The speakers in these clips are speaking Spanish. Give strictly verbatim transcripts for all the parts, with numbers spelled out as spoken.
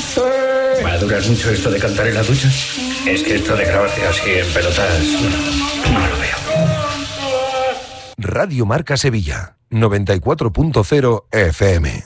¿Va a durar mucho esto de cantar en la ducha? Es que esto de grabarte así en pelotas no, no lo veo. Radio Marca Sevilla, noventa y cuatro punto cero F M.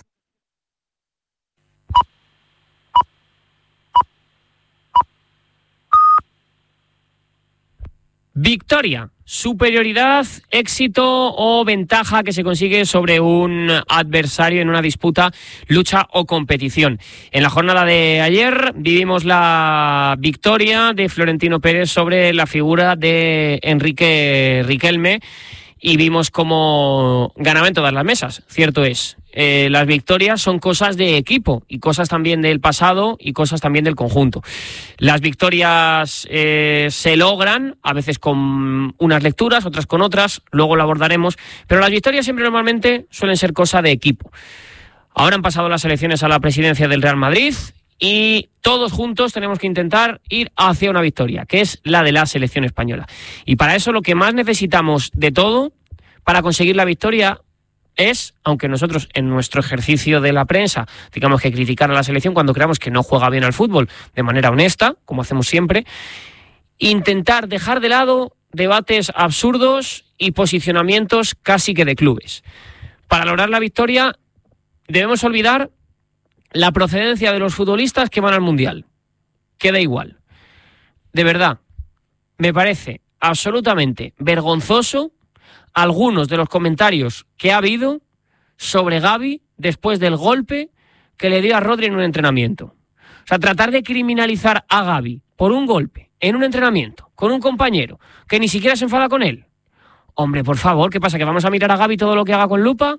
Victoria, superioridad, éxito o ventaja que se consigue sobre un adversario en una disputa, lucha o competición. En la jornada de ayer vivimos la victoria de Florentino Pérez sobre la figura de Enrique Riquelme y vimos cómo ganaba en todas las mesas, cierto es. Eh, las victorias son cosas de equipo y cosas también del pasado y cosas también del conjunto. Las victorias eh, se logran, a veces con unas lecturas, otras con otras, luego lo abordaremos, pero las victorias siempre normalmente suelen ser cosa de equipo. Ahora han pasado las elecciones a la presidencia del Real Madrid y todos juntos tenemos que intentar ir hacia una victoria, que es la de la selección española. Y para eso lo que más necesitamos de todo, para conseguir la victoria, es, aunque nosotros en nuestro ejercicio de la prensa digamos que criticar a la selección cuando creamos que no juega bien al fútbol de manera honesta, como hacemos siempre, intentar dejar de lado debates absurdos y posicionamientos casi que de clubes. Para lograr la victoria debemos olvidar la procedencia de los futbolistas que van al Mundial. Queda igual. De verdad, me parece absolutamente vergonzoso algunos de los comentarios que ha habido sobre Gavi después del golpe que le dio a Rodri en un entrenamiento. O sea, tratar de criminalizar a Gavi por un golpe en un entrenamiento con un compañero que ni siquiera se enfada con él. Hombre, por favor, ¿qué pasa? ¿Que vamos a mirar a Gavi todo lo que haga con lupa?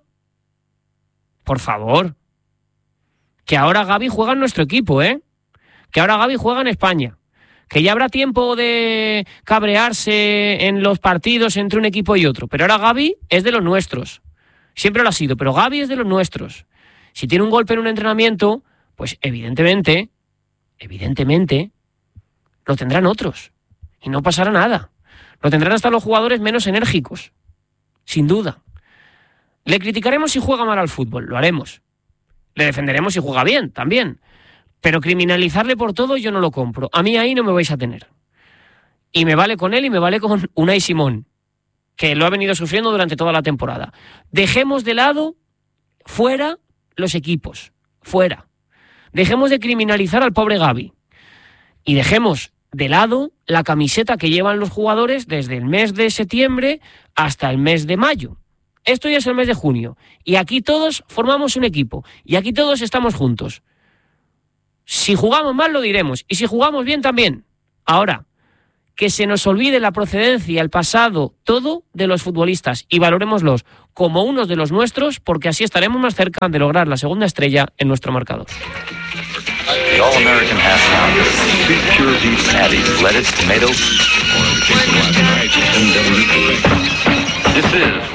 Por favor. Que ahora Gavi juega en nuestro equipo, ¿eh? Que ahora Gavi juega en España. Que ya habrá tiempo de cabrearse en los partidos entre un equipo y otro. Pero ahora Gavi es de los nuestros. Siempre lo ha sido, pero Gavi es de los nuestros. Si tiene un golpe en un entrenamiento, pues evidentemente, evidentemente, lo tendrán otros. Y no pasará nada. Lo tendrán hasta los jugadores menos enérgicos. Sin duda. Le criticaremos si juega mal al fútbol, lo haremos. Le defenderemos si juega bien, también. Pero criminalizarle por todo yo no lo compro. A mí ahí no me vais a tener. Y me vale con él y me vale con Unai Simón, que lo ha venido sufriendo durante toda la temporada. Dejemos de lado, fuera, los equipos. Fuera. Dejemos de criminalizar al pobre Gavi. Y dejemos de lado la camiseta que llevan los jugadores desde el mes de septiembre hasta el mes de mayo. Esto ya es el mes de junio. Y aquí todos formamos un equipo. Y aquí todos estamos juntos. Si jugamos mal lo diremos, y si jugamos bien también. Ahora, que se nos olvide la procedencia, el pasado, todo de los futbolistas y valorémoslos como unos de los nuestros, porque así estaremos más cerca de lograr la segunda estrella en nuestro marcador. The All-American Half Pounder. Three pure beef patties, lettuce, tomato. This is